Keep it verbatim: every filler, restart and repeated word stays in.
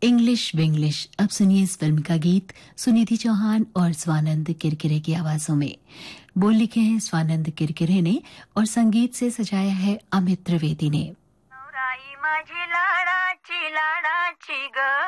English Vinglish. अब सुनिए इस फिल्म का गीत सुनिधि चौहान और स्वानंद किरकिरे की आवाजों में। बोल लिखे हैं स्वानंद किरकिरे ने और संगीत से सजाया है अमित त्रिवेदी ने। माझी लाडाची लाडाची ग